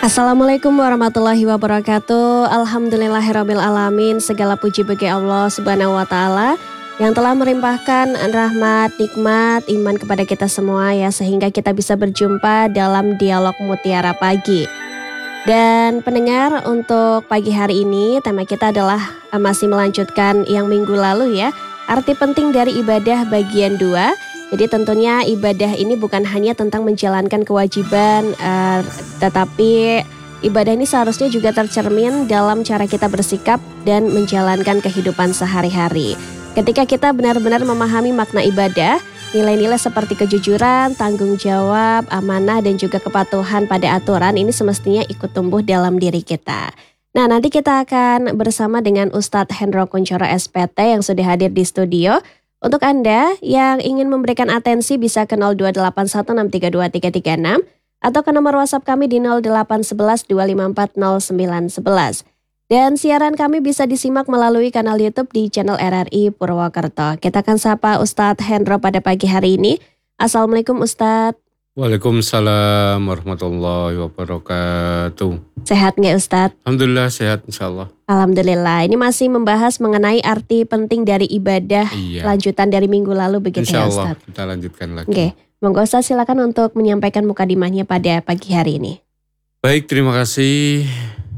Assalamualaikum warahmatullahi wabarakatuh. Alhamdulillahirabbil alamin. Segala puji bagi Allah Subhanahu wa taala yang telah melimpahkan rahmat, nikmat, iman kepada kita semua ya, sehingga kita bisa berjumpa dalam dialog Mutiara Pagi. Dan pendengar, untuk pagi hari ini tema kita adalah masih melanjutkan yang minggu lalu ya, arti penting dari ibadah bagian 2. Jadi tentunya ibadah ini bukan hanya tentang menjalankan kewajiban, tetapi ibadah ini seharusnya juga tercermin dalam cara kita bersikap dan menjalankan kehidupan sehari-hari. Ketika kita benar-benar memahami makna ibadah, nilai-nilai seperti kejujuran, tanggung jawab, amanah, dan juga kepatuhan pada aturan ini semestinya ikut tumbuh dalam diri kita. Nah, nanti kita akan bersama dengan Ustadz Hendro Kuncoro SPT yang sudah hadir di studio. Untuk Anda yang ingin memberikan atensi bisa ke 02816323336 atau ke nomor WhatsApp kami di 08112540911. Dan siaran kami bisa disimak melalui kanal YouTube di channel RRI Purwokerto. Kita akan sapa Ustadz Hendro pada pagi hari ini. Assalamualaikum Ustadz. Waalaikumsalam warahmatullahi wabarakatuh. Sehat nggak Ustadz? Alhamdulillah sehat insyaallah. Alhamdulillah. Ini masih membahas mengenai arti penting dari ibadah, lanjutan dari minggu lalu begitu ya Ustadz? Insyaallah kita lanjutkan lagi. Oke, monggo Ustadz silakan untuk menyampaikan mukadimahnya pada pagi hari ini. Baik, terima kasih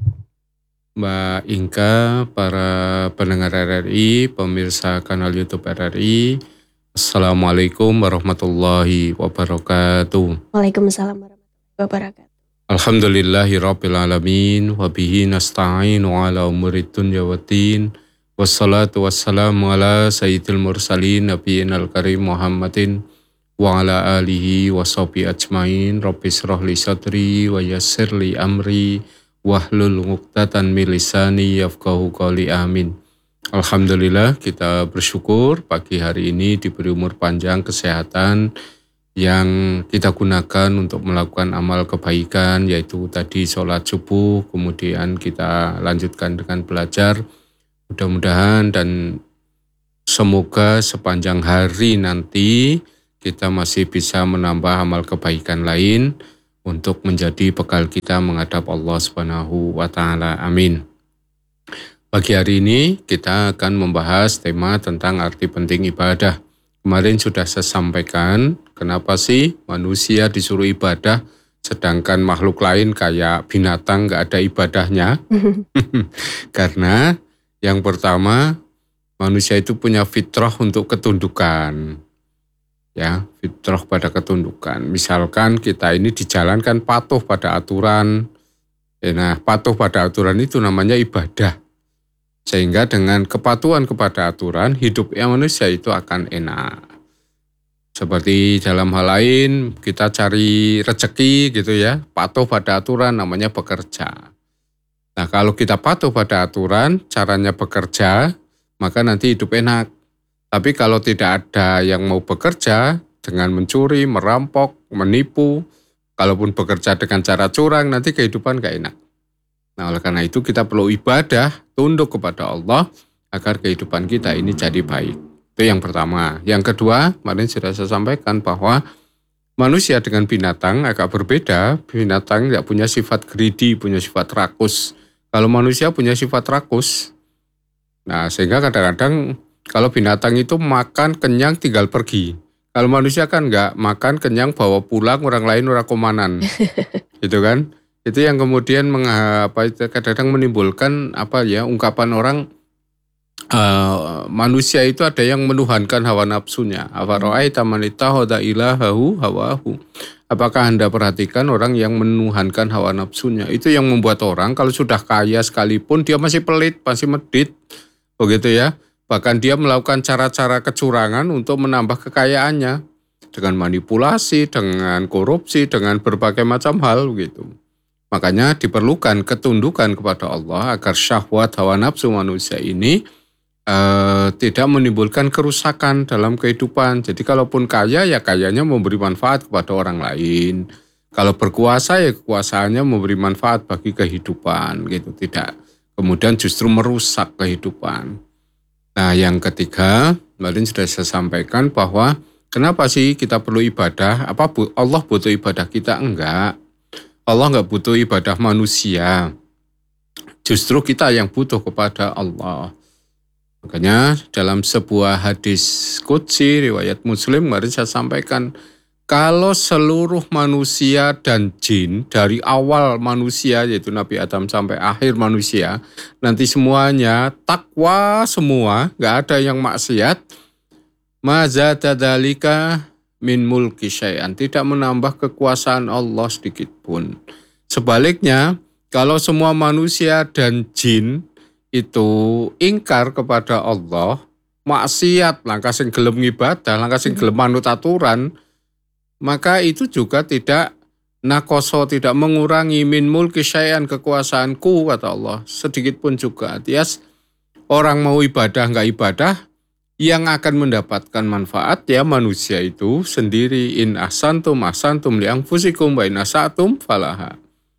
Mbak Inka, para pendengar RRI, pemirsa kanal YouTube RRI. Assalamualaikum warahmatullahi wabarakatuh. Waalaikumsalam warahmatullahi wabarakatuh. Alhamdulillahirabbil alamin wa bihi nasta'inu ala umurid dunya waddin. Wassalatu wassalamu ala sayyidil mursalin nabiyinal karim Muhammadin wa ala alihi wa sahbihi ajmain. Rabbi shrah li sadri wa yassir li amri wahlul 'uqdatam min lisani yafqahu qawli. Amin. Alhamdulillah, kita bersyukur pagi hari ini diberi umur panjang, kesehatan yang kita gunakan untuk melakukan amal kebaikan, yaitu tadi sholat subuh, kemudian kita lanjutkan dengan belajar. Mudah-mudahan dan semoga sepanjang hari nanti kita masih bisa menambah amal kebaikan lain untuk menjadi bekal kita menghadap Allah Subhanahu wa taala. Amin. Pagi hari ini kita akan membahas tema tentang arti penting ibadah. Kemarin sudah saya sampaikan kenapa sih manusia disuruh ibadah sedangkan makhluk lain kayak binatang gak ada ibadahnya. Karena yang pertama, manusia itu punya fitrah untuk ketundukan. Ya, fitrah pada ketundukan. Misalkan kita ini dijalankan patuh pada aturan. Nah, patuh pada aturan itu namanya ibadah. Sehingga dengan kepatuhan kepada aturan, hidupnya manusia itu akan enak. Seperti dalam hal lain, kita cari rezeki gitu ya, patuh pada aturan namanya bekerja. Nah, kalau kita patuh pada aturan, caranya bekerja, maka nanti hidup enak. Tapi kalau tidak ada yang mau bekerja dengan mencuri, merampok, menipu, kalaupun bekerja dengan cara curang, nanti kehidupan gak enak. Nah, oleh karena itu kita perlu ibadah, tunduk kepada Allah agar kehidupan kita ini jadi baik. Itu yang pertama. Yang kedua, kemarin sudah saya sampaikan bahwa manusia dengan binatang agak berbeda. Binatang tidak punya sifat greedy, punya sifat rakus. Kalau manusia punya sifat rakus. Nah, sehingga kadang-kadang kalau binatang itu makan kenyang tinggal pergi. Kalau manusia kan enggak, makan kenyang bawa pulang, orang lain ora komanan. Gitu kan? Itu yang kemudian kadang-kadang menimbulkan ungkapan orang manusia itu ada yang menuhankan hawa nafsunya. Afara'aita man ittakhadha ilahahu hawahu. Apakah Anda perhatikan orang yang menuhankan hawa nafsunya? Itu yang membuat orang kalau sudah kaya sekalipun dia masih pelit, masih medit. Begitu ya. Bahkan dia melakukan cara-cara kecurangan untuk menambah kekayaannya dengan manipulasi, dengan korupsi, dengan berbagai macam hal begitu. Makanya diperlukan ketundukan kepada Allah agar syahwat hawa nafsu manusia ini tidak menimbulkan kerusakan dalam kehidupan. Jadi kalaupun kaya, ya kayanya memberi manfaat kepada orang lain. Kalau berkuasa, ya kekuasaannya memberi manfaat bagi kehidupan gitu. Tidak kemudian justru merusak kehidupan. Nah, yang ketiga, kemarin sudah saya sampaikan bahwa kenapa sih kita perlu ibadah? Apa Allah butuh ibadah kita? Enggak. Allah nggak butuh ibadah manusia. Justru kita yang butuh kepada Allah. Makanya dalam sebuah hadis qudsi riwayat Muslim kemarin saya sampaikan, kalau seluruh manusia dan jin dari awal manusia yaitu Nabi Adam sampai akhir manusia, nanti semuanya takwa semua, nggak ada yang maksiat, mazada dzalika min mulki syai'an, tidak menambah kekuasaan Allah sedikit pun. Sebaliknya, kalau semua manusia dan jin itu ingkar kepada Allah, maksiat, langkah sing gelem ngibadah, langkah sing gelem manut aturan, maka itu juga tidak nakoso, tidak mengurangi min mulki syai'an, kekuasaanku, kata Allah, sedikit pun juga. Artinya orang mau ibadah nggak ibadah, yang akan mendapatkan manfaat ya manusia itu sendiri. In ahsantum ahsantum li anfusikum wa in asatum falaha.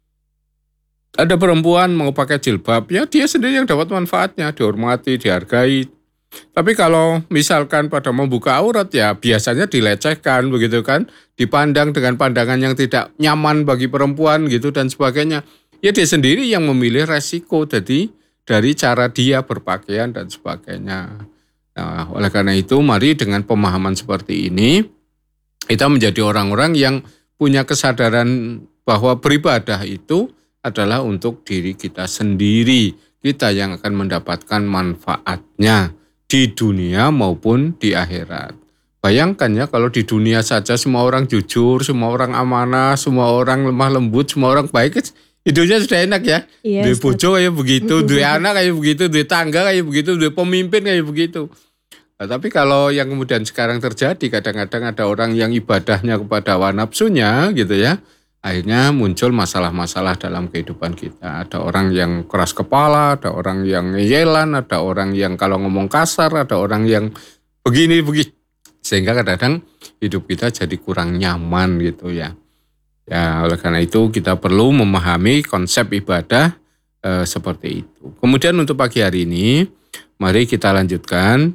Ada perempuan mau pakai jilbab, ya dia sendiri yang dapat manfaatnya, dihormati, dihargai. Tapi kalau misalkan pada membuka aurat, ya biasanya dilecehkan begitu kan, dipandang dengan pandangan yang tidak nyaman bagi perempuan gitu dan sebagainya. Ya dia sendiri yang memilih resiko jadi dari cara dia berpakaian dan sebagainya. Nah, oleh karena itu mari dengan pemahaman seperti ini kita menjadi orang-orang yang punya kesadaran bahwa beribadah itu adalah untuk diri kita sendiri. Kita yang akan mendapatkan manfaatnya di dunia maupun di akhirat. Bayangkan ya, kalau di dunia saja semua orang jujur, semua orang amanah, semua orang lemah lembut, semua orang baik, hidupnya sudah enak ya. Iya, Duit bojo kayak begitu, duit anak kayak begitu, duit tangga kayak begitu, duit pemimpin kayak begitu. Nah, tapi kalau yang kemudian sekarang terjadi, kadang-kadang ada orang yang ibadahnya kepada hawa nafsunya gitu ya, akhirnya muncul masalah-masalah dalam kehidupan kita. Ada orang yang keras kepala, ada orang yang ngeyelan, ada orang yang kalau ngomong kasar, ada orang yang begini. Sehingga kadang-kadang hidup kita jadi kurang nyaman gitu ya. Ya, oleh karena itu kita perlu memahami konsep ibadah seperti itu. Kemudian untuk pagi hari ini, mari kita lanjutkan.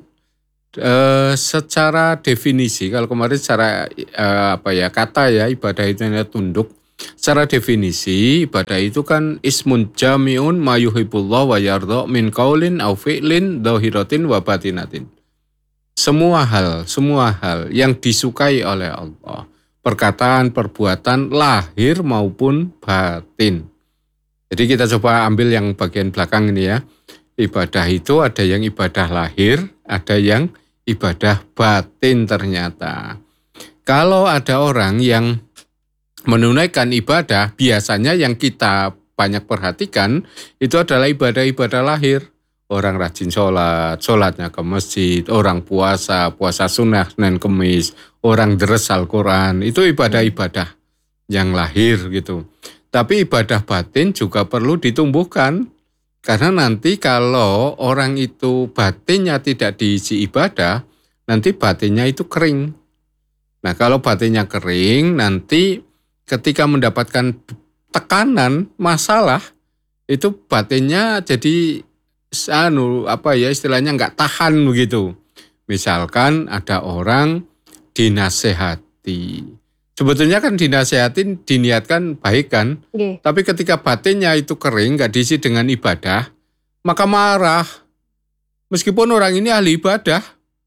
Secara definisi, kalau kemarin secara kata ya, ibadah itu hanya tunduk. Secara definisi, ibadah itu kan ismun jami'un ma yuhibbullah wa yardha min qaulin au fi'lin dhahiratin wa batinatin. Semua hal yang disukai oleh Allah, perkataan, perbuatan lahir maupun batin. Jadi kita coba ambil yang bagian belakang ini ya. Ibadah itu ada yang ibadah lahir, ada yang ibadah batin ternyata. Kalau ada orang yang menunaikan ibadah, biasanya yang kita banyak perhatikan itu adalah ibadah-ibadah lahir. Orang rajin sholatnya ke masjid, orang puasa sunnah Senin Kemis, orang deres Al-Quran, itu ibadah-ibadah yang lahir gitu. Tapi ibadah batin juga perlu ditumbuhkan. Karena nanti kalau orang itu batinnya tidak diisi ibadah, nanti batinnya itu kering. Nah kalau batinnya kering, nanti ketika mendapatkan tekanan, masalah, itu batinnya jadi istilahnya nggak tahan begitu. Misalkan ada orang dinasehati. Sebetulnya kan dinasehatin diniatkan baik kan, tapi ketika batinnya itu kering, gak diisi dengan ibadah, maka marah. Meskipun orang ini ahli ibadah.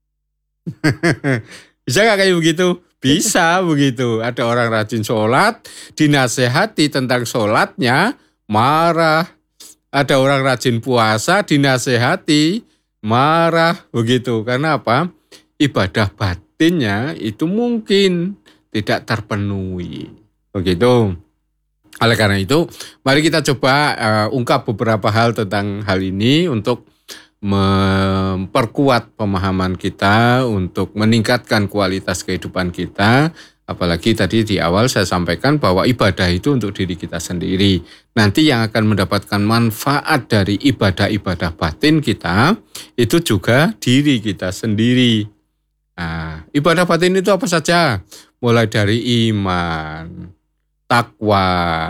Bisa gak kayak begitu? Bisa begitu. Ada orang rajin sholat, dinasehati tentang sholatnya, marah. Ada orang rajin puasa, dinasehati, marah begitu. Karena apa? Ibadah batinnya itu mungkin tidak terpenuhi. Begitu. Oleh karena itu, mari kita coba ungkap beberapa hal tentang hal ini untuk memperkuat pemahaman kita, untuk meningkatkan kualitas kehidupan kita. Apalagi tadi di awal saya sampaikan bahwa ibadah itu untuk diri kita sendiri. Nanti yang akan mendapatkan manfaat dari ibadah-ibadah batin kita, itu juga diri kita sendiri. Nah, ibadah batin itu apa saja? Mulai dari iman, takwa,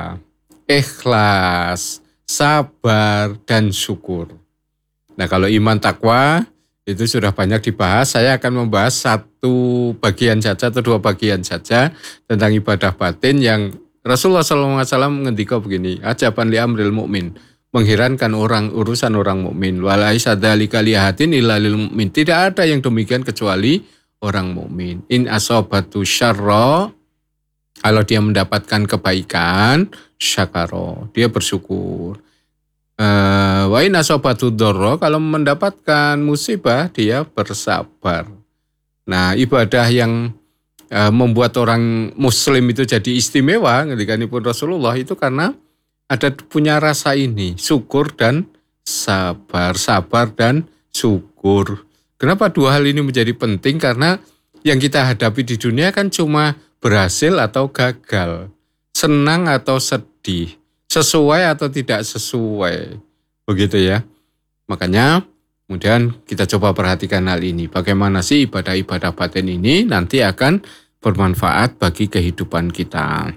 ikhlas, sabar, dan syukur. Nah kalau iman takwa itu sudah banyak dibahas. Saya akan membahas satu bagian saja atau dua bagian saja tentang ibadah batin yang Rasulullah SAW ngendika begini, ajaban li amril mukmin, mengherankan urusan orang mukmin. Walaisa dzalika lihatin illa lil mukmin. Tidak ada yang demikian kecuali orang mukmin. In asabatu syarra, kalau dia mendapatkan kebaikan, syakaro, dia bersyukur. Wa in asabatu dharra, kalau mendapatkan musibah dia bersabar. Nah, ibadah yang membuat orang muslim itu jadi istimewa ngendikanipun Rasulullah itu karena ada punya rasa ini, syukur dan sabar, sabar dan syukur. Kenapa dua hal ini menjadi penting? Karena yang kita hadapi di dunia kan cuma berhasil atau gagal, senang atau sedih, sesuai atau tidak sesuai, begitu ya. Makanya kemudian kita coba perhatikan hal ini. Bagaimana sih ibadah-ibadah batin ini nanti akan bermanfaat bagi kehidupan kita.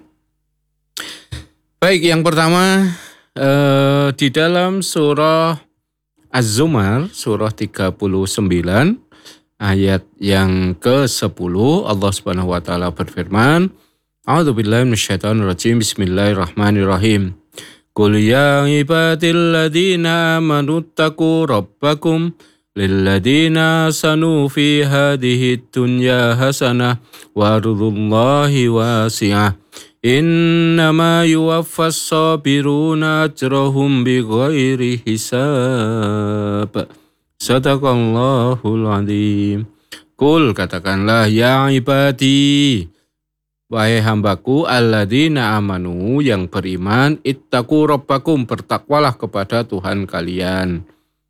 Baik, yang pertama di dalam surah Az-Zumar, surah 39, ayat yang ke-10, Allah Subhanahu wa taala berfirman, A'udzubillahi minasyaitonirrajim, bismillahirrahmanirrahim. Qul ya ibadilladzina amanu taqu rabbakum lilladzina sanu fi hadhihi dunya hasanah wa ardullahi wasi'ah. Innama yuwaffas sabiruna ajrahum bighairi hisab. Sadaqallahul azim. Qul, katakanlah, ya ibadi, wahai hambaku, alladzina amanu, yang beriman, ittaqu rabbakum, bertakwalah kepada Tuhan kalian.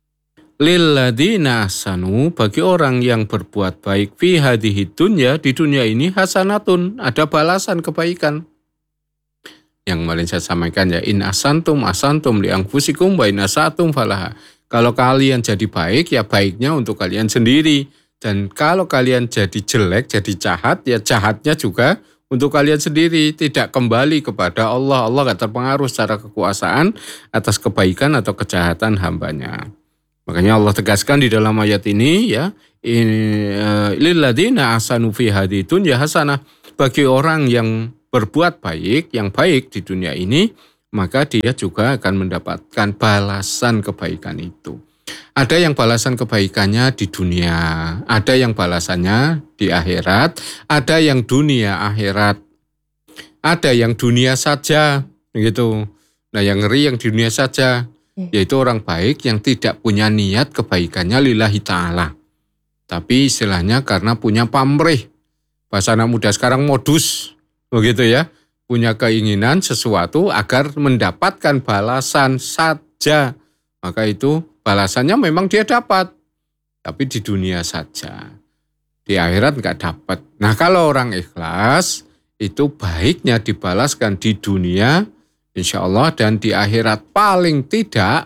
Lilladzina ahsanu, bagi orang yang berbuat baik, fi hadhihi dunya, di dunia ini, hasanatun, ada balasan kebaikan. Yang kemarin saya sampaikan ya, in asantum li anfusikum wa in asatum falaha. Kalau kalian jadi baik, ya baiknya untuk kalian sendiri. Dan kalau kalian jadi jelek, jadi jahat, ya jahatnya juga untuk kalian sendiri. Tidak kembali kepada Allah. Allah gak terpengaruh secara kekuasaan atas kebaikan atau kejahatan hambanya. Makanya Allah tegaskan di dalam ayat ini ya, lilladzina ahsanu fi hadhihi dunya hasanah, bagi orang yang berbuat baik, yang baik di dunia ini, maka dia juga akan mendapatkan balasan kebaikan itu. Ada yang balasan kebaikannya di dunia, ada yang balasannya di akhirat, ada yang dunia akhirat, ada yang dunia saja, gitu. Nah, yang ngeri yang dunia saja, yaitu orang baik yang tidak punya niat kebaikannya lillahi ta'ala. Tapi istilahnya karena punya pamrih, bahasa anak muda sekarang modus, begitu ya, punya keinginan sesuatu agar mendapatkan balasan saja. Maka itu balasannya memang dia dapat, tapi di dunia saja. Di akhirat enggak dapat. Nah, kalau orang ikhlas, itu baiknya dibalaskan di dunia, insya Allah, dan di akhirat paling tidak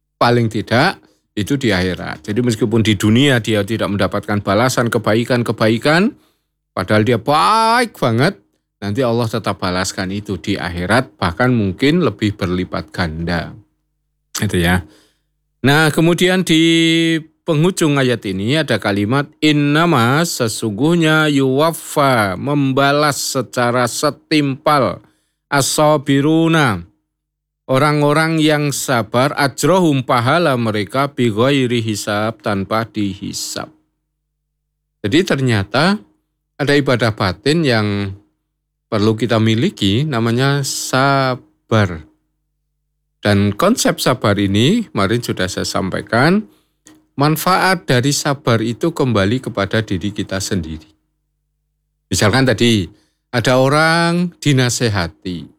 itu di akhirat. Jadi meskipun di dunia dia tidak mendapatkan balasan kebaikan-kebaikan, padahal dia baik banget, nanti Allah tetap balaskan itu di akhirat, bahkan mungkin lebih berlipat ganda. Itu ya. Nah, kemudian di penghujung ayat ini ada kalimat innama, sesungguhnya yuwaffa, membalas secara setimpal, as-sabiruna, orang-orang yang sabar, ajrohum, pahala mereka, bighairi hisab, tanpa dihisab. Jadi ternyata ada ibadah batin yang perlu kita miliki, namanya sabar. Dan konsep sabar ini, kemarin sudah saya sampaikan, manfaat dari sabar itu kembali kepada diri kita sendiri. Misalkan tadi, ada orang dinasehati.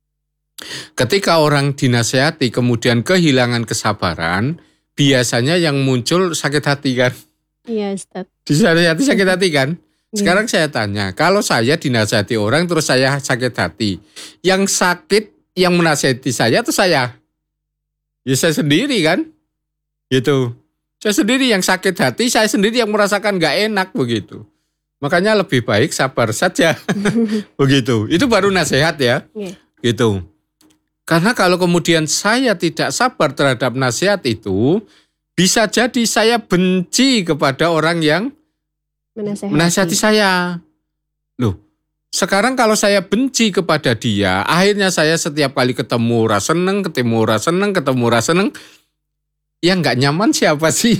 Ketika orang dinasehati kemudian kehilangan kesabaran, biasanya yang muncul sakit hati kan? Iya, Ustaz. Dinasehati sakit hati kan? Sekarang saya tanya, kalau saya dinasehati orang terus saya sakit hati, yang sakit yang menasehati saya itu saya? Ya saya sendiri kan? Gitu. Saya sendiri yang sakit hati, saya sendiri yang merasakan gak enak begitu. Makanya lebih baik sabar saja. Begitu. Itu baru nasihat ya. Gitu. Karena kalau kemudian saya tidak sabar terhadap nasihat itu, bisa jadi saya benci kepada orang yang menasihati saya. Loh, Sekarang kalau saya benci kepada dia, akhirnya saya setiap kali ketemu rasa seneng, ketemu rasa seneng, yang nggak nyaman siapa sih?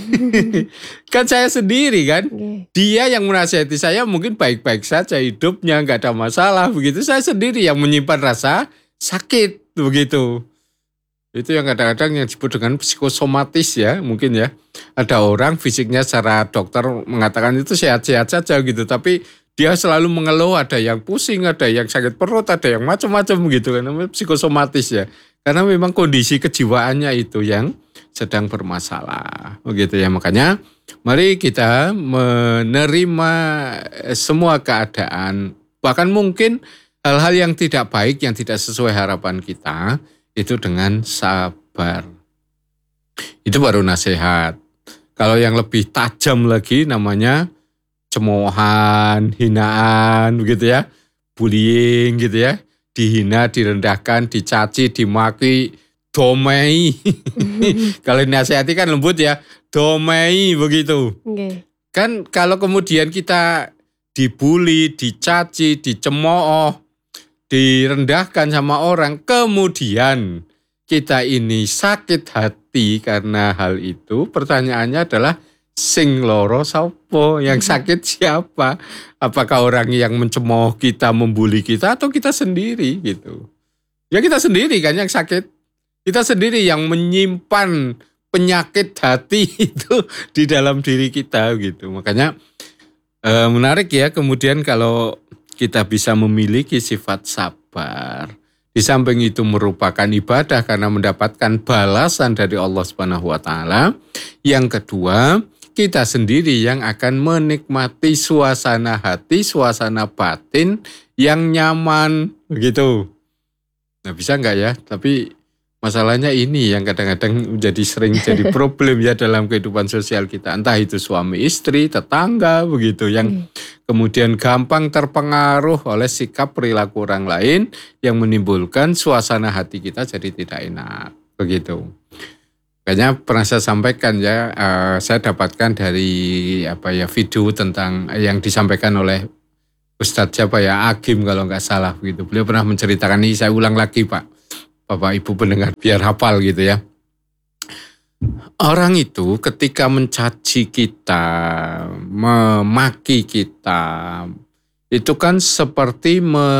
Kan saya sendiri kan. Oke. Dia yang menasihati saya mungkin baik-baik saja hidupnya, nggak ada masalah begitu. Saya sendiri yang menyimpan rasa sakit begitu. Itu yang kadang-kadang yang disebut dengan psikosomatis ya mungkin ya. Ada orang fisiknya secara dokter mengatakan itu sehat-sehat saja gitu. Tapi dia selalu mengeluh, ada yang pusing, ada yang sakit perut, ada yang macam-macam gitu kan. Namanya psikosomatis ya. Karena memang kondisi kejiwaannya itu yang sedang bermasalah. Begitu ya, makanya mari kita menerima semua keadaan. Bahkan mungkin hal-hal yang tidak baik, yang tidak sesuai harapan kita, itu dengan sabar. Itu baru nasihat. Kalau yang lebih tajam lagi namanya cemoohan, hinaan begitu ya. Bullying gitu ya. Dihina, direndahkan, dicaci, dimaki, domei. Kalau dinasihati kan lembut ya. Domei begitu. Oke. Kan kalau kemudian kita dibully, dicaci, dicemooh, direndahkan sama orang, kemudian kita ini sakit hati karena hal itu, pertanyaannya adalah sing loro sapa, yang sakit siapa? Apakah orang yang mencemooh kita, membuli kita, atau kita sendiri gitu? Ya kita sendiri kan yang sakit. Kita sendiri yang menyimpan penyakit hati itu di dalam diri kita gitu. Makanya menarik ya kemudian kalau kita bisa memiliki sifat sabar. Di samping itu merupakan ibadah karena mendapatkan balasan dari Allah Subhanahu wa taala. Yang kedua, kita sendiri yang akan menikmati suasana hati, suasana batin yang nyaman begitu. Nah, bisa enggak ya? Tapi masalahnya ini yang kadang-kadang sering jadi problem ya dalam kehidupan sosial kita. Entah itu suami istri, tetangga begitu yang kemudian gampang terpengaruh oleh sikap perilaku orang lain yang menimbulkan suasana hati kita jadi tidak enak begitu. Kayaknya pernah saya sampaikan ya, saya dapatkan dari video tentang yang disampaikan oleh Ustadz siapa ya, Agim kalau nggak salah begitu. Beliau pernah menceritakan ini, saya ulang lagi Pak. Bapak Ibu pendengar biar hafal gitu ya. Orang itu ketika mencaci kita, memaki kita, itu kan seperti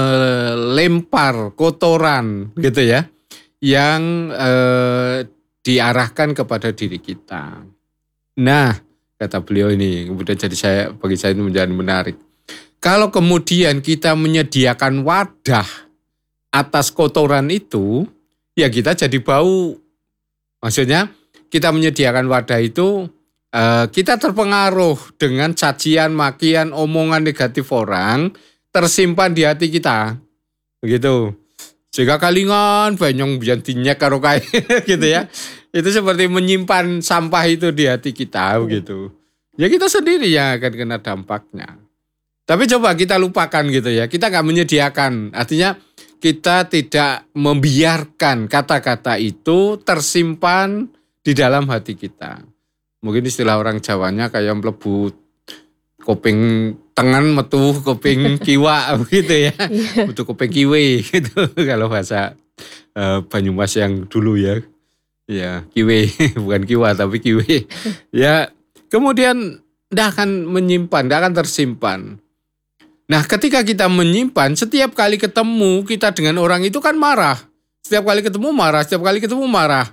melempar kotoran gitu ya, yang diarahkan kepada diri kita. Nah, kata beliau ini, kemudian bagi saya ini menjadi menarik. Kalau kemudian kita menyediakan wadah atas kotoran itu, ya kita jadi bau. Maksudnya kita menyediakan wadah itu, kita terpengaruh dengan cacian, makian, omongan negatif orang, tersimpan di hati kita. Begitu. Jika kalingan banyong biyen dinyek karo kae gitu ya. Itu seperti menyimpan sampah itu di hati kita begitu. Ya kita sendiri yang akan kena dampaknya. Tapi coba kita lupakan gitu ya. Kita nggak menyediakan. Artinya kita tidak membiarkan kata-kata itu tersimpan di dalam hati kita. Mungkin istilah orang Jawanya kayak mlebu kuping tengen metu kuping kiwa gitu ya. Metu kuping kiwe gitu kalau bahasa Banyumas yang dulu ya. Ya, kiwe bukan kiwa tapi kiwe. Ya, kemudian tidak akan menyimpan, tidak akan tersimpan. Nah, ketika kita menyimpan, setiap kali ketemu kita dengan orang itu kan marah. Setiap kali ketemu marah.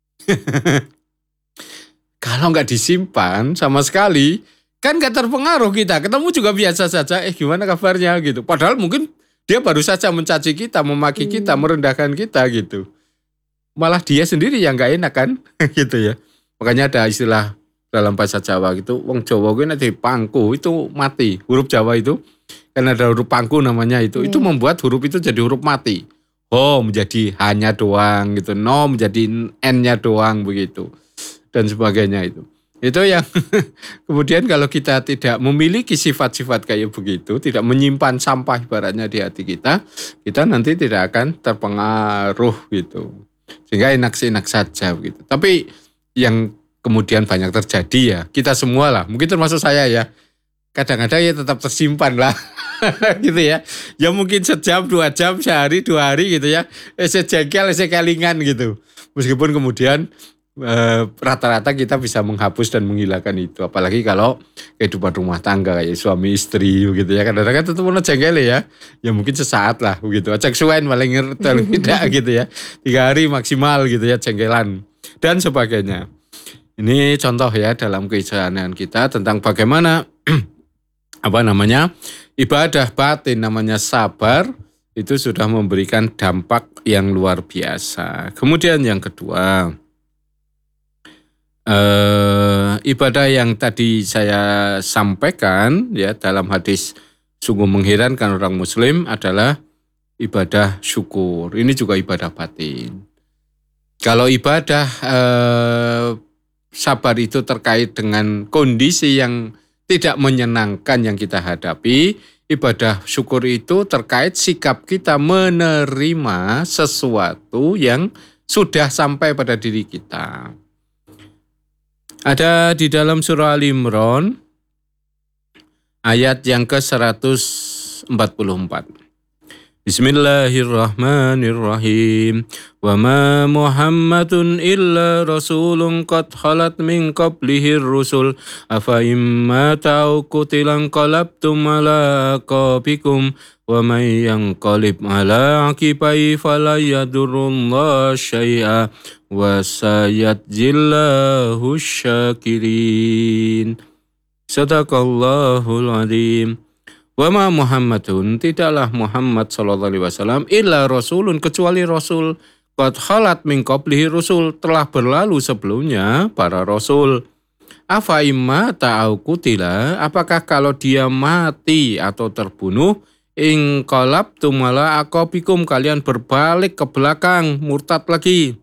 Kalau nggak disimpan sama sekali, kan nggak terpengaruh kita. Ketemu juga biasa saja, gimana kabarnya gitu. Padahal mungkin dia baru saja mencaci kita, memaki kita, merendahkan kita gitu. Malah dia sendiri yang nggak enak kan, gitu ya. Makanya ada istilah dalam bahasa Jawa gitu, wong Jawa gue nanti pangku itu mati. Huruf Jawa itu kan ada huruf pangku namanya itu membuat huruf itu jadi huruf mati. Ho menjadi hanya doang gitu, no menjadi n-nya doang begitu dan sebagainya itu. Itu yang kemudian kalau kita tidak memiliki sifat-sifat kayak begitu, tidak menyimpan sampah ibaratnya di hati kita, kita nanti tidak akan terpengaruh gitu. Sehingga enak-enak saja begitu. Tapi yang kemudian banyak terjadi ya, kita semua lah, mungkin termasuk saya ya, kadang-kadang ya tetap tersimpan lah gitu ya. Ya mungkin sejam, 2 jam, sehari, 2 hari gitu ya. Sejengkel, sekelingan gitu. Meskipun kemudian rata-rata kita bisa menghapus dan menghilangkan itu. Apalagi kalau kehidupan rumah tangga kayak suami istri gitu ya. Kadang-kadang tetap mau jengkel ya. Ya mungkin sesaat lah begitu. Cek suwen paling tidak gitu ya. 3 hari maksimal gitu ya jengkelan dan sebagainya. Ini contoh ya dalam keseharian kita tentang bagaimana ibadah batin namanya sabar itu sudah memberikan dampak yang luar biasa. Kemudian yang kedua, ibadah yang tadi saya sampaikan ya dalam hadis sungguh mengherankan orang muslim adalah ibadah syukur. Ini juga ibadah batin. Kalau ibadah sabar itu terkait dengan kondisi yang tidak menyenangkan yang kita hadapi, ibadah syukur itu terkait sikap kita menerima sesuatu yang sudah sampai pada diri kita. Ada di dalam surah Al-Imran ayat yang ke-144. Bismillahirrahmanirrahim. Wa ma Muhammadun illa rasulun qad khalat min qablihir rusul afa imma ta'u qutilan qalabtum ala aqabikum wa may yanqalib ala aqibai fala yadurrullaha syai'a wa sayajzillahu syakirin. Sadaqallahul adzim. Wa ma Muhammadun, tidaklah Muhammad sallallahu alaihi wasallam illa rasulun, kecuali rasul. Qad khalat min qablihi rusul, telah berlalu sebelumnya para rasul. Afa imma ta'au qutila, apakah kalau dia mati atau terbunuh, in qalabtum ala aqabikum, kalian berbalik ke belakang, murtad lagi.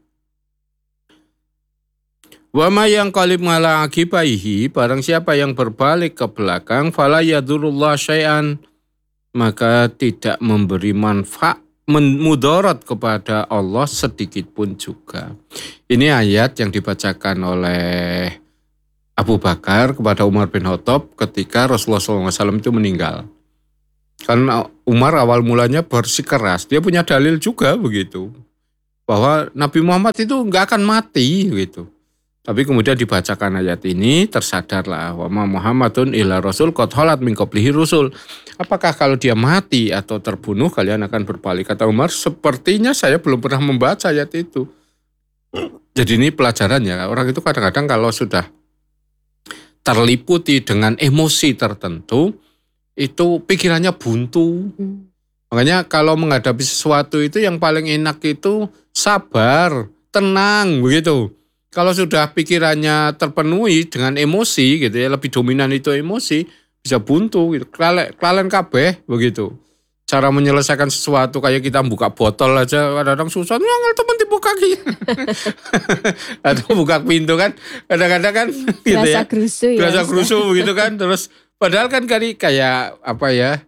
Wa ma yanqalib ala aqibaihi, barang siapa yang berbalik ke belakang, fala yadurullah syai'an, maka tidak memberi manfaat mudarat kepada Allah sedikit pun juga. Ini ayat yang dibacakan oleh Abu Bakar kepada Umar bin Khattab ketika Rasulullah SAW itu meninggal. Karena Umar awal mulanya bersikeras, dia punya dalil juga begitu, bahwa Nabi Muhammad itu nggak akan mati gitu. Tapi kemudian dibacakan ayat ini, tersadarlah, wa ma Muhammadun illa rasul qad khalat min qablihi rusul. Apakah kalau dia mati atau terbunuh kalian akan berbalik? Kata Umar, sepertinya saya belum pernah membaca ayat itu. Jadi ini pelajarannya, orang itu kadang-kadang kalau sudah terliputi dengan emosi tertentu, itu pikirannya buntu. Makanya kalau menghadapi sesuatu itu yang paling enak itu sabar, tenang begitu. Kalau sudah pikirannya terpenuhi dengan emosi gitu ya, lebih dominan itu emosi, bisa buntu gitu. Kelalen kabeh begitu. Cara menyelesaikan sesuatu kayak kita buka botol aja kadang-kadang susah, ngangel temen dibuka gitu. Atau buka pintu kan kadang-kadang kan gitu ya. Berasa kerusuh begitu kan. Terus padahal kan kayak apa ya?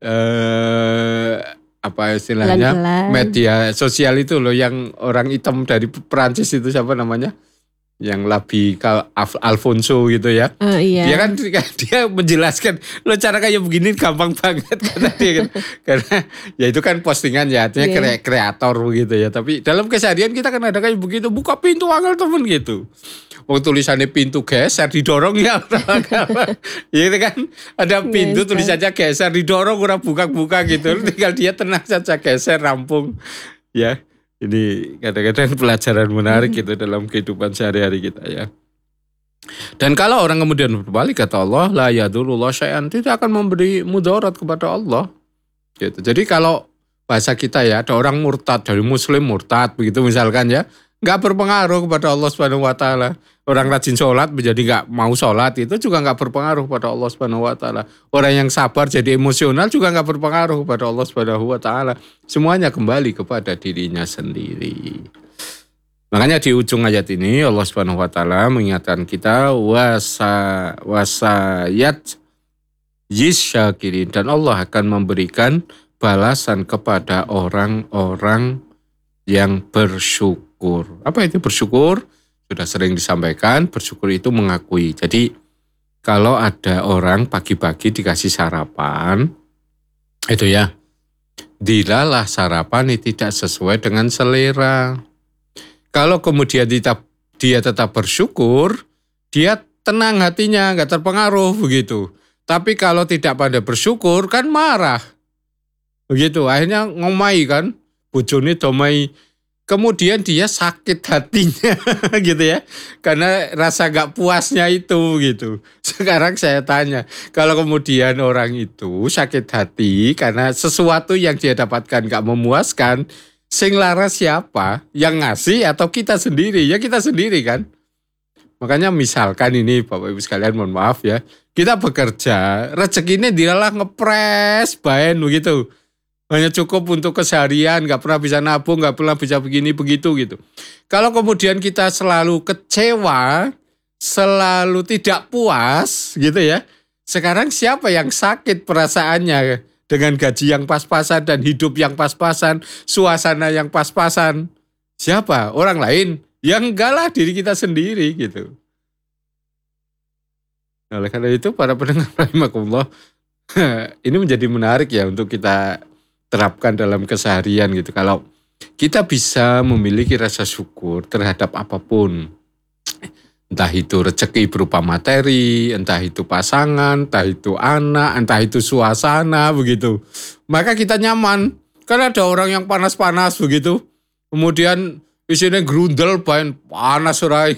Apa istilahnya? Pelan-pelan. Media sosial itu loh yang orang hitam dari Perancis itu siapa namanya? Yang Labi Alfonso gitu ya. Iya. Dia kan dia menjelaskan lo cara kayak begini gampang banget kata dia kan. Karena ya itu kan postingan ya artinya kreator begitu ya. Tapi dalam keseharian kita kan ada kayak begitu, buka pintu angel temen gitu. Oh tulisannya pintu geser didorong ya. Ya itu kan ada pintu tulisannya geser didorong orang buka-buka gitu. Tinggal dia tenang saja geser rampung ya. Ini kadang-kadang pelajaran menarik gitu dalam kehidupan sehari-hari kita ya. Dan kalau orang kemudian berbalik kata Allah, la yadurullah syai'an, tidak akan memberi mudarat kepada Allah. Gitu. Jadi kalau bahasa kita ya, ada orang murtad dari muslim murtad begitu misalkan ya, nggak berpengaruh kepada Allah Subhanahu wa taala. Orang rajin sholat menjadi nggak mau sholat itu juga nggak berpengaruh pada Allah Subhanahu wa taala. Orang yang sabar jadi emosional juga nggak berpengaruh pada Allah Subhanahu wa taala. Semuanya kembali kepada dirinya sendiri. Makanya di ujung ayat ini Allah Subhanahu wa taala mengingatkan kita wasayat yisyakirin, dan Allah akan memberikan balasan kepada orang-orang yang bersyukur. Apa itu bersyukur? Sudah sering disampaikan, bersyukur itu mengakui. Jadi kalau ada orang pagi-pagi dikasih sarapan, Itu ya. Dilalah sarapan yang tidak sesuai dengan selera. Kalau kemudian dia tetap bersyukur, dia tenang hatinya, nggak terpengaruh begitu. Tapi kalau tidak pada bersyukur kan marah. Begitu, akhirnya ngomai kan, bojone domai. Kemudian dia sakit hatinya gitu ya. Karena rasa gak puasnya itu gitu. Sekarang saya tanya, kalau kemudian orang itu sakit hati karena sesuatu yang dia dapatkan gak memuaskan, sing lara siapa? Yang ngasih atau kita sendiri? Ya kita sendiri kan. Makanya misalkan ini Bapak Ibu sekalian mohon maaf ya. Kita bekerja, rezekinya dilalah ngepres, baen begitu. Hanya cukup untuk keseharian, nggak pernah bisa nabung, nggak pernah bisa begini begitu gitu. Kalau kemudian kita selalu kecewa, selalu tidak puas gitu ya. Sekarang siapa yang sakit perasaannya dengan gaji yang pas-pasan dan hidup yang pas-pasan, suasana yang pas-pasan? Siapa? Orang lain? Ya enggak lah, diri kita sendiri gitu. Nah, oleh karena itu para pendengar rahimakumullah, ini menjadi menarik ya untuk kita terapkan dalam keseharian gitu. Kalau kita bisa memiliki rasa syukur terhadap apapun, entah itu rezeki berupa materi, entah itu pasangan, entah itu anak, entah itu suasana begitu, maka kita nyaman. Karena ada orang yang panas-panas begitu, kemudian isinya grundel, panas orai.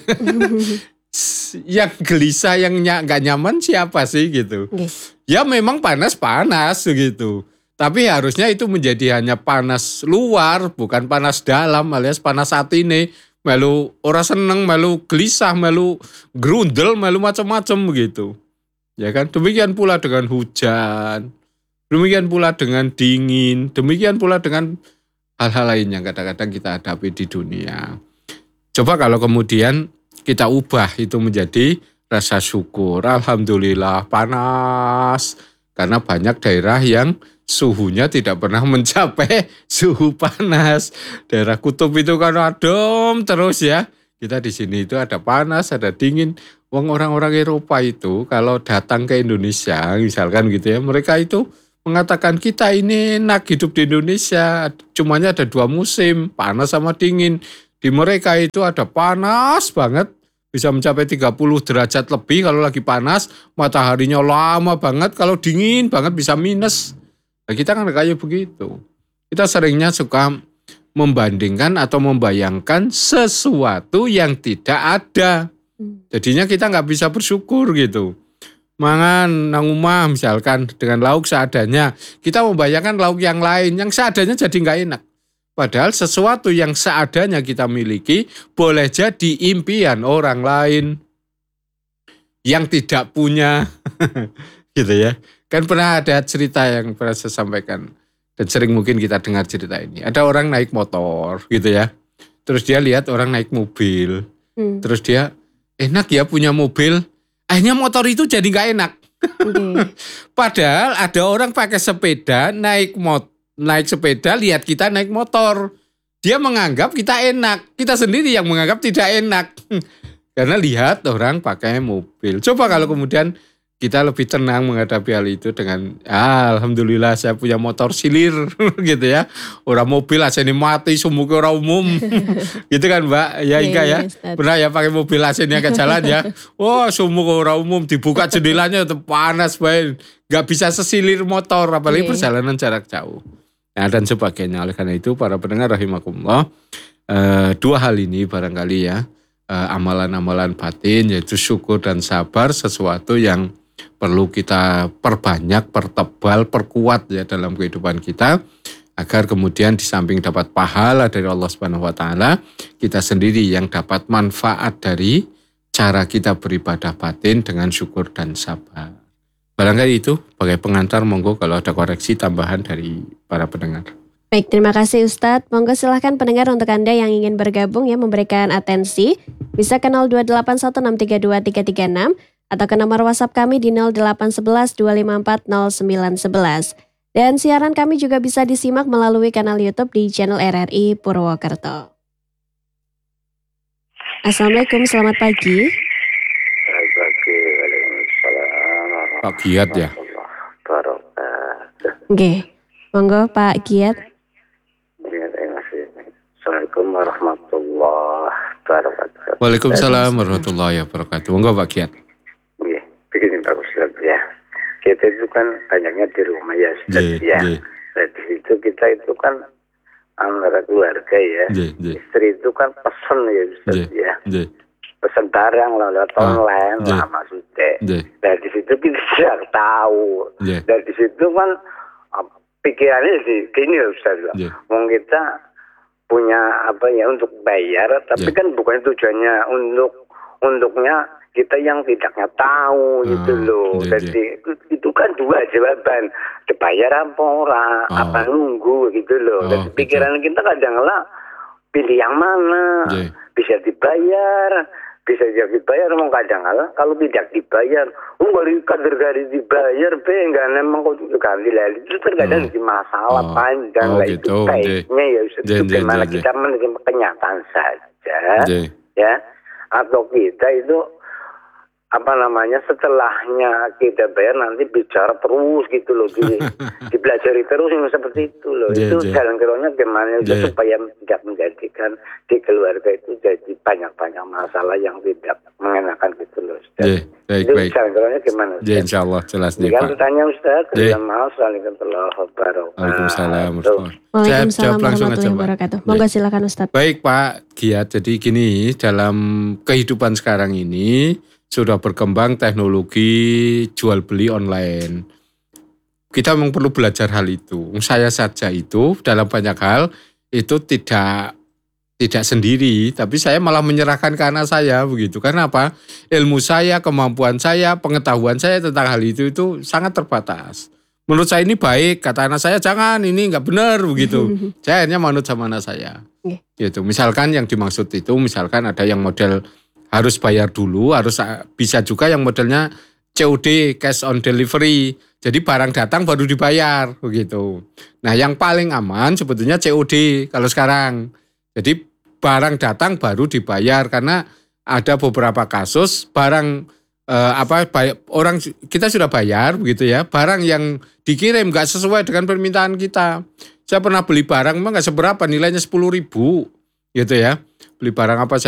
Yang gelisah, yang nggak nyaman siapa sih gitu? Ya memang panas-panas begitu. Tapi harusnya itu menjadi hanya panas luar, bukan panas dalam, alias panas hati ini. Melu ora seneng, melu gelisah, melu grundel, melu macam-macam begitu. Ya kan? Demikian pula dengan hujan, demikian pula dengan dingin, demikian pula dengan hal-hal lain yang kadang-kadang kita hadapi di dunia. Coba kalau kemudian kita ubah itu menjadi rasa syukur. Alhamdulillah panas. Karena banyak daerah yang suhunya tidak pernah mencapai suhu panas. Daerah kutub itu kan adem terus ya. Kita di sini itu ada panas, ada dingin. Wong orang-orang Eropa itu kalau datang ke Indonesia, misalkan gitu ya, mereka itu mengatakan kita ini enak hidup di Indonesia. Cumanya ada 2 musim, panas sama dingin. Di mereka itu ada panas banget, bisa mencapai 30 derajat lebih kalau lagi panas, mataharinya lama banget, kalau dingin banget bisa minus. Nah, kita kan kayak begitu. Kita seringnya suka membandingkan atau membayangkan sesuatu yang tidak ada. Jadinya kita nggak bisa bersyukur gitu. Mangan nang omah misalkan dengan lauk seadanya, kita membayangkan lauk yang lain, yang seadanya jadi nggak enak. Padahal sesuatu yang seadanya kita miliki boleh jadi impian orang lain yang tidak punya. Gitu ya. Kan pernah ada cerita yang pernah saya sampaikan dan sering mungkin kita dengar cerita ini. Ada orang naik motor gitu ya. Terus dia lihat orang naik mobil. Terus dia enak ya punya mobil. Akhirnya motor itu jadi gak enak. Padahal ada orang pakai sepeda naik sepeda lihat kita naik motor. Dia menganggap kita enak. Kita sendiri yang menganggap tidak enak. Karena lihat orang pakai mobil. Coba kalau kemudian kita lebih tenang menghadapi hal itu dengan alhamdulillah saya punya motor silir gitu ya. Orang mobil AC ini mati sumuke orang umum. Gitu kan Mbak? Ya Ika ya. Pernah ya pakai mobil AC-nya ke jalan ya. Wah, sumuk orang umum dibuka jendelanya panas banget. Gak bisa sesilir motor apalagi perjalanan jarak jauh. Nah, dan sebagainya. Oleh karena itu para pendengar rahimakumullah, 2 hal ini barangkali ya, amalan-amalan batin yaitu syukur dan sabar, sesuatu yang perlu kita perbanyak, pertebal, perkuat ya dalam kehidupan kita, agar kemudian di samping dapat pahala dari Allah Subhanahu wa taala, kita sendiri yang dapat manfaat dari cara kita beribadah batin dengan syukur dan sabar. Barangkali itu sebagai pengantar, monggo kalau ada koreksi tambahan dari para pendengar. Baik, terima kasih Ustadz. Monggo silahkan pendengar untuk Anda yang ingin bergabung ya, memberikan atensi, bisa ke 02816323336 atau ke nomor WhatsApp kami di 08112540911. Dan siaran kami juga bisa disimak melalui kanal YouTube di channel RRI Purwokerto. Assalamualaikum, selamat pagi. Pak Giat ya. Nggih. Monggo Pak Giat. Terima kasih. Assalamualaikum warahmatullahi wabarakatuh. Waalaikumsalam warahmatullahi wabarakatuh. Monggo Pak Giat. Iya, begini Pak Ustaz ya. Kita itu kan banyaknya di rumah ya Ustaz ya. Nah, di situ kita itu kan antara keluarga ya. Istri itu kan pesen ya Ustaz ya. Pesan barang lewat online lah maksudnya. Nah di situ kita tidak tahu. Dan di situ kan pikirannya gini Ustaz. Mungkin kita punya untuk bayar, tapi kan bukan tujuannya untuknya kita yang tidaknya tahu gitu loh. Jadi itu kan dua jawaban, dibayar apa ora, apa nunggu gitu loh. Dan pikiran kita kadang-kadang pilih yang mana, bisa dibayar mau kadang-kadang kalau tidak dibayar, kalau kader dibayar, enggak memang kok ganti lagi itu terkadang di masalah panjang lah itu baiknya ya bagaimana kita menerima kenyataan saja ya, atau kita itu setelahnya kita bayar nanti bicara terus gitu loh, dipelajari terus yang seperti itu loh. Itu jalan keluarnya gimana supaya tidak menjadikan di keluarga itu jadi banyak masalah yang tidak mengenakan gitu loh Ustaz. Itu jalan keluarnya gimana Ustaz? Insyaallah jelas nih Pak. Bertanya Ustaz, Assalamualaikum warahmatullahi wabarakatuh. Waalaikumsalam warahmatullahi wabarakatuh. Monggo silakan Ustaz. Baik Pak Giat, jadi gini, dalam kehidupan sekarang ini sudah berkembang teknologi jual beli online. Kita memang perlu belajar hal itu. Saya saja itu dalam banyak hal itu tidak sendiri, tapi saya malah menyerahkan ke anak saya begitu. Karena apa? Ilmu saya, kemampuan saya, pengetahuan saya tentang hal itu sangat terbatas. Menurut saya ini baik, kata anak saya jangan, ini nggak benar begitu. Saya akhirnya manut sama anak saya. Gitu. Misalkan yang dimaksud itu, misalkan ada yang model harus bayar dulu, harus bisa juga yang modelnya COD, cash on delivery. Jadi barang datang baru dibayar begitu. Nah, yang paling aman sebetulnya COD kalau sekarang. Jadi barang datang baru dibayar, karena ada beberapa kasus barang orang kita sudah bayar begitu ya, barang yang dikirim nggak sesuai dengan permintaan kita. Saya pernah beli barang memang nggak seberapa, nilainya 10.000 gitu ya. Beli barang apa